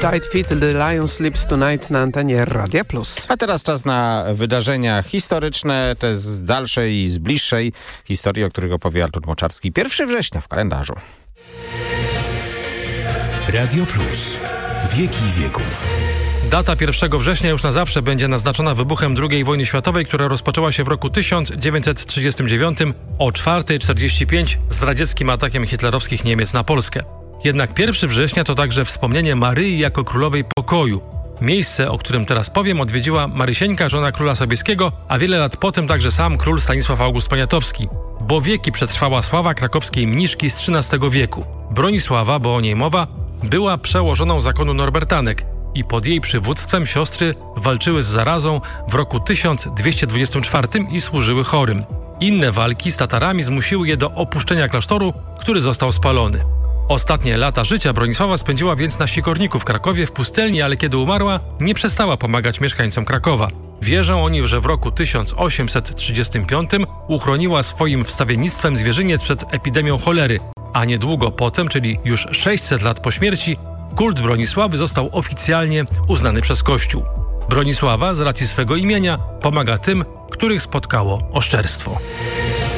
Tight Fit, The Lion Sleeps Tonight na antenie Radia Plus. A teraz czas na wydarzenia historyczne, te z dalszej i z bliższej historii, o których opowie Artur Moczarski. 1 września w kalendarzu. Radio Plus. Wieki wieków. Data 1 września już na zawsze będzie naznaczona wybuchem II wojny światowej, która rozpoczęła się w roku 1939 o 4:45 z radzieckim atakiem hitlerowskich Niemiec na Polskę. Jednak 1 września to także wspomnienie Maryi jako królowej pokoju. Miejsce, o którym teraz powiem, odwiedziła Marysieńka, żona króla Sobieskiego, a wiele lat potem także sam król Stanisław August Poniatowski. Bo wieki przetrwała sława krakowskiej mniszki z XIII wieku. Bronisława, bo o niej mowa, była przełożoną zakonu Norbertanek i pod jej przywództwem siostry walczyły z zarazą w roku 1224 i służyły chorym. Inne walki z Tatarami zmusiły je do opuszczenia klasztoru, który został spalony. Ostatnie lata życia Bronisława spędziła więc na Sikorniku w Krakowie w pustelni, ale kiedy umarła, nie przestała pomagać mieszkańcom Krakowa. Wierzą oni, że w roku 1835 uchroniła swoim wstawiennictwem zwierzyniec przed epidemią cholery, a niedługo potem, czyli już 600 lat po śmierci, kult Bronisławy został oficjalnie uznany przez Kościół. Bronisława z racji swego imienia pomaga tym, których spotkało oszczerstwo.